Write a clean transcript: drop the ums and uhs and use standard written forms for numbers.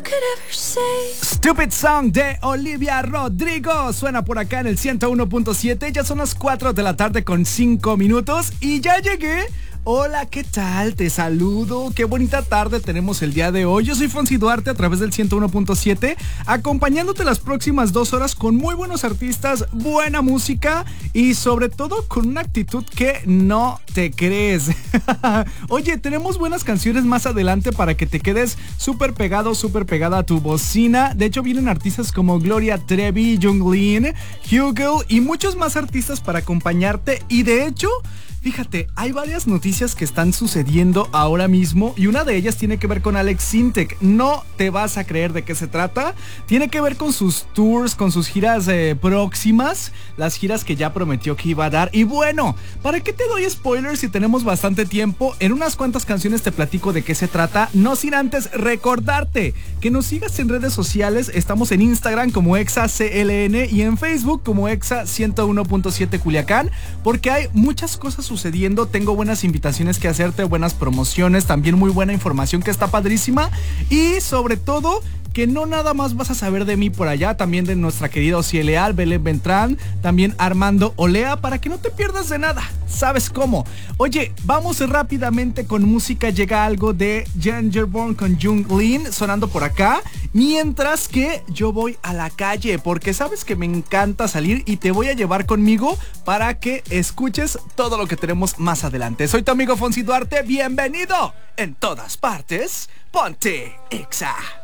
Stupid Song de Olivia Rodrigo suena por acá en el 101.7. Ya son las 4 de la tarde con 5 minutos y ya llegué. Hola, ¿qué tal? Te saludo. Qué bonita tarde tenemos el día de hoy. Yo soy Fonsi Duarte a través del 101.7, acompañándote las próximas 2 horas con muy buenos artistas, buena música y sobre todo con una actitud que no te crees. Oye, tenemos buenas canciones más adelante para que te quedes súper pegado, súper pegada a tu bocina. De hecho, vienen artistas como Gloria Trevi, Junglean, Hugel y muchos más artistas para acompañarte. Y de hecho, fíjate, hay varias noticias que están sucediendo ahora mismo y una de ellas tiene que ver con Alex Sintek. No te vas a creer de qué se trata. Tiene que ver con sus tours, con sus giras próximas, las giras que ya prometió que iba a dar. Y bueno, ¿para qué te doy spoilers si tenemos bastante tiempo? En unas cuantas canciones te platico de qué se trata, no sin antes recordarte que nos sigas en redes sociales. Estamos en Instagram como ExaCLN y en Facebook como Exa 101.7 Culiacán, porque hay muchas cosas sucediendo. Tengo buenas invitaciones que hacerte, buenas promociones, también muy buena información que está padrísima y sobre todo que no nada más vas a saber de mí por allá, también de nuestra querida Ociel Leal, Belén Beltrán, también Armando Olea, para que no te pierdas de nada. ¿Sabes cómo? Oye, vamos rápidamente con música. Llega algo de Gingerborn con Junglean sonando por acá, mientras que yo voy a la calle, porque sabes que me encanta salir y te voy a llevar conmigo para que escuches todo lo que tenemos más adelante. Soy tu amigo Fonsi Duarte, bienvenido en todas partes. Ponte Exa.